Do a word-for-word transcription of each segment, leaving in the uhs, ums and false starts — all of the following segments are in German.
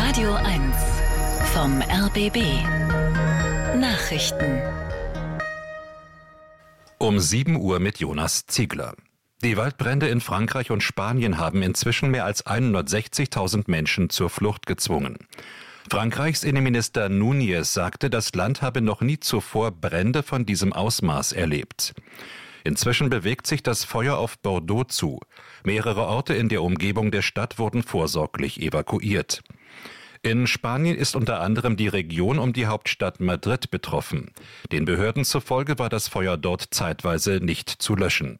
Radio eins vom R B B. Nachrichten. Um sieben Uhr mit Jonas Ziegler. Die Waldbrände in Frankreich und Spanien haben inzwischen mehr als hundertsechzigtausend Menschen zur Flucht gezwungen. Frankreichs Innenminister Núñez sagte, das Land habe noch nie zuvor Brände von diesem Ausmaß erlebt. Inzwischen bewegt sich das Feuer auf Bordeaux zu. Mehrere Orte in der Umgebung der Stadt wurden vorsorglich evakuiert. In Spanien ist unter anderem die Region um die Hauptstadt Madrid betroffen. Den Behörden zufolge war das Feuer dort zeitweise nicht zu löschen.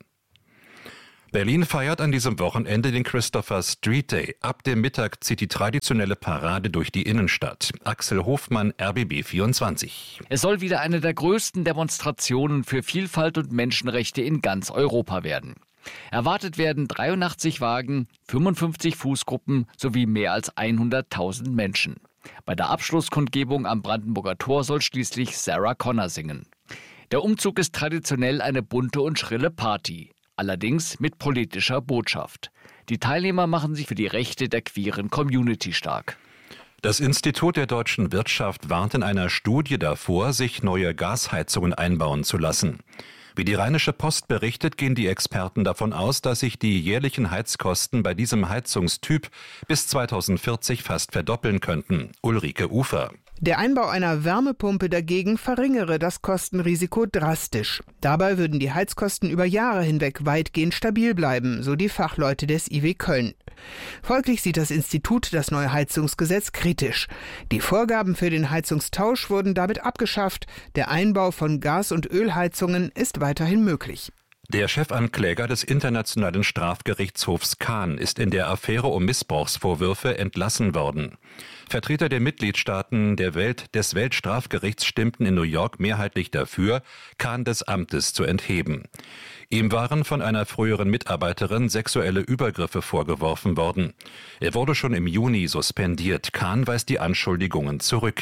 Berlin feiert an diesem Wochenende den Christopher Street Day. Ab dem Mittag zieht die traditionelle Parade durch die Innenstadt. Axel Hofmann, R B B vierundzwanzig. Es soll wieder eine der größten Demonstrationen für Vielfalt und Menschenrechte in ganz Europa werden. Erwartet werden dreiundachtzig Wagen, fünfundfünfzig Fußgruppen sowie mehr als hunderttausend Menschen. Bei der Abschlusskundgebung am Brandenburger Tor soll schließlich Sarah Connor singen. Der Umzug ist traditionell eine bunte und schrille Party. Allerdings mit politischer Botschaft. Die Teilnehmer machen sich für die Rechte der queeren Community stark. Das Institut der deutschen Wirtschaft warnt in einer Studie davor, sich neue Gasheizungen einbauen zu lassen. Wie die Rheinische Post berichtet, gehen die Experten davon aus, dass sich die jährlichen Heizkosten bei diesem Heizungstyp bis zweitausendvierzig fast verdoppeln könnten. Ulrike Ufer. Der Einbau einer Wärmepumpe dagegen verringere das Kostenrisiko drastisch. Dabei würden die Heizkosten über Jahre hinweg weitgehend stabil bleiben, so die Fachleute des I W Köln. Folglich sieht das Institut das neue Heizungsgesetz kritisch. Die Vorgaben für den Heizungstausch wurden damit abgeschafft. Der Einbau von Gas- und Ölheizungen ist weiterhin möglich. Der Chefankläger des Internationalen Strafgerichtshofs Caen ist in der Affäre um Missbrauchsvorwürfe entlassen worden. Vertreter der Mitgliedstaaten der Welt, des Weltstrafgerichts stimmten in New York mehrheitlich dafür, Caen des Amtes zu entheben. Ihm waren von einer früheren Mitarbeiterin sexuelle Übergriffe vorgeworfen worden. Er wurde schon im Juni suspendiert. Caen weist die Anschuldigungen zurück.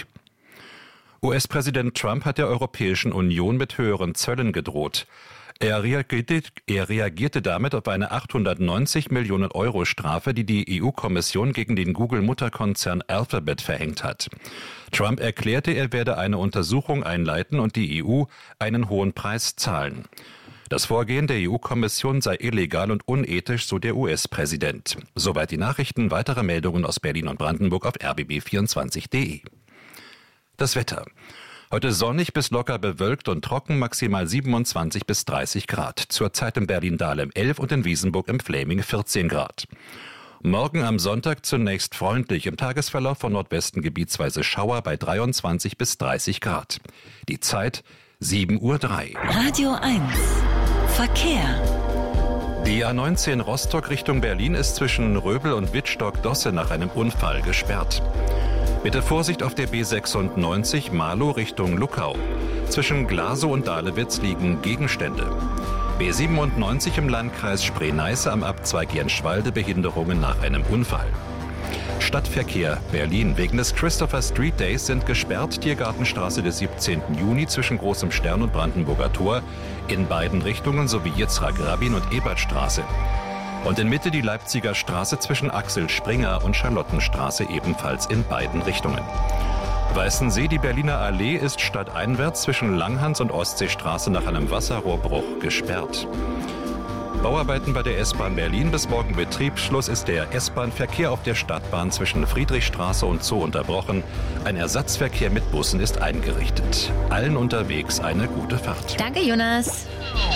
U S-Präsident Trump hat der Europäischen Union mit höheren Zöllen gedroht. Er reagierte, er reagierte damit auf eine achthundertneunzig Millionen Euro Strafe, die die E U-Kommission gegen den Google-Mutterkonzern Alphabet verhängt hat. Trump erklärte, er werde eine Untersuchung einleiten und die E U einen hohen Preis zahlen. Das Vorgehen der E U-Kommission sei illegal und unethisch, so der U S-Präsident. Soweit die Nachrichten. Weitere Meldungen aus Berlin und Brandenburg auf R B B vierundzwanzig punkt de. Das Wetter. Heute sonnig bis locker bewölkt und trocken, maximal siebenundzwanzig bis dreißig Grad. Zurzeit in Berlin-Dahlem elf und in Wiesenburg im Fläming vierzehn Grad. Morgen am Sonntag zunächst freundlich, im Tagesverlauf von Nordwesten gebietsweise Schauer bei dreiundzwanzig bis dreißig Grad. Die Zeit sieben Uhr drei. Radio eins. Verkehr. Die A neunzehn Rostock Richtung Berlin ist zwischen Röbel und Wittstock-Dosse nach einem Unfall gesperrt. Bitte Vorsicht auf der B sechsundneunzig Marlow Richtung Luckau. Zwischen Glasow und Dahlewitz liegen Gegenstände. B siebenundneunzig im Landkreis Spree-Neiße am Abzweig Jenschwalde Behinderungen nach einem Unfall. Stadtverkehr Berlin. Wegen des Christopher Street Days sind gesperrt Tiergartenstraße des siebzehnten Juni zwischen Großem Stern und Brandenburger Tor in beiden Richtungen sowie Yitzhak-Rabin und Ebertstraße. Und in Mitte die Leipziger Straße zwischen Axel Springer und Charlottenstraße ebenfalls in beiden Richtungen. Weißensee, die Berliner Allee ist stadteinwärts zwischen Langhans und Ostseestraße nach einem Wasserrohrbruch gesperrt. Bauarbeiten bei der S-Bahn Berlin, bis morgen Betriebsschluss ist der S-Bahn-Verkehr auf der Stadtbahn zwischen Friedrichstraße und Zoo unterbrochen. Ein Ersatzverkehr mit Bussen ist eingerichtet. Allen unterwegs eine gute Fahrt. Danke, Jonas.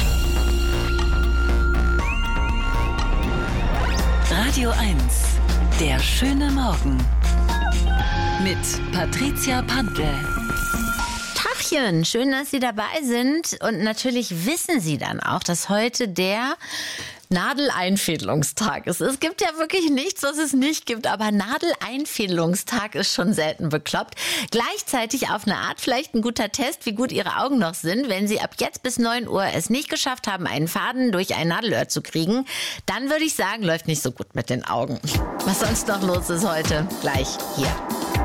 Radio eins. Der schöne Morgen. Mit Patricia Pantel. Tachchen, schön, dass Sie dabei sind. Und natürlich wissen Sie dann auch, dass heute der Nadeleinfädelungstag ist. Es gibt ja wirklich nichts, was es nicht gibt, aber Nadeleinfädelungstag ist schon selten bekloppt. Gleichzeitig auf eine Art vielleicht ein guter Test, wie gut Ihre Augen noch sind. Wenn Sie ab jetzt bis neun Uhr es nicht geschafft haben, einen Faden durch ein Nadelöhr zu kriegen, dann würde ich sagen, läuft nicht so gut mit den Augen. Was sonst noch los ist heute, gleich hier.